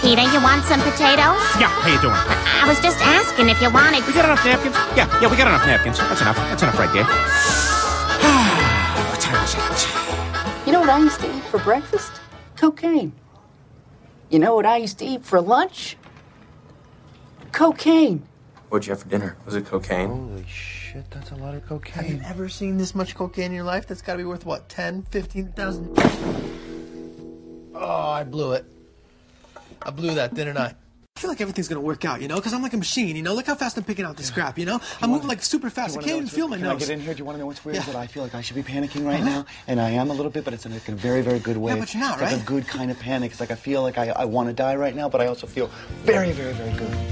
Peter, you want some potatoes? Yeah, how you doing? I was just asking if you wanted... We got enough napkins? Yeah, we got enough napkins. That's enough. That's enough right there. What time is it? You know what I used to eat for breakfast? Cocaine. You know what I used to eat for lunch? Cocaine. What'd you have for dinner? Was it cocaine? Holy shit, that's a lot of cocaine. Have you ever seen this much cocaine in your life? That's got to be worth, what, 10, 15,000? Oh, I blew it. I blew that, didn't I? I feel like everything's going to work out, you know, because I'm like a machine, you know? Look how fast I'm picking out the scrap, you know? I'm moving like super fast. I can't even feel my nose. Can I get in here? Do you want to know what's weird? Yeah. That I feel like I should be panicking right now, and I am a little bit, but it's in like a very, very good way. Yeah, but you're not, it's right? Like a good kind of panic. It's like I feel like I want to die right now, but I also feel very, very, very good.